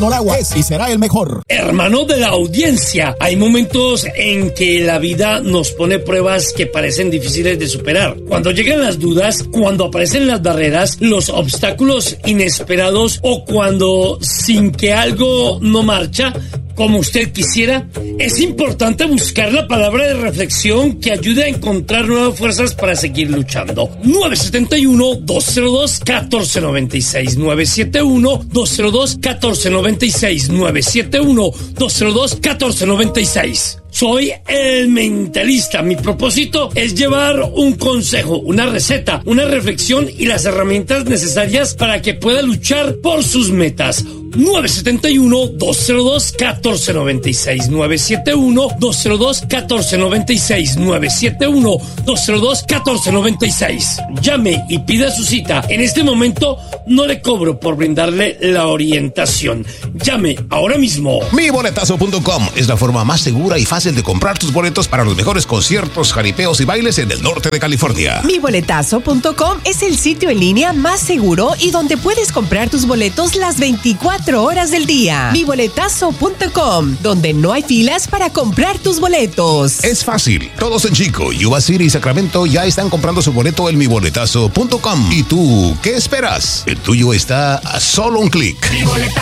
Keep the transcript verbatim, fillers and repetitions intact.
Agua es y será el mejor. Hermano de la audiencia, hay momentos en que la vida nos pone pruebas que parecen difíciles de superar. Cuando llegan las dudas, cuando aparecen las barreras, los obstáculos inesperados o cuando sin que algo no marcha como usted quisiera, es importante buscar la palabra de reflexión que ayude a encontrar nuevas fuerzas para seguir luchando. nueve siete uno, dos cero dos, uno cuatro nueve seis nueve siete uno, dos cero dos, uno cuatro nueve seis nueve siete uno, dos cero dos, uno cuatro nueve seis. Soy el mentalista. Mi propósito es llevar un consejo, una receta, una reflexión y las herramientas necesarias para que pueda luchar por sus metas. nueve siete uno, dos cero dos, uno cuatro nueve seis nueve siete uno, dos cero dos, uno cuatro nueve seis nueve siete uno, dos cero dos, uno cuatro nueve seis. Llame y pida su cita. En este momento no le cobro por brindarle la orientación. Llame ahora mismo. mi boletazo punto com es la forma más segura y fácil de comprar tus boletos para los mejores conciertos, jaripeos y bailes en el norte de California. mi boletazo punto com es el sitio en línea más seguro y donde puedes comprar tus boletos las veinticuatro horas del día. mi boletazo punto com, donde no hay filas para comprar tus boletos. Es fácil. Todos en Chico, Yuba City y Sacramento ya están comprando su boleto en mi boletazo punto com. ¿Y tú qué esperas? El tuyo está a solo un clic.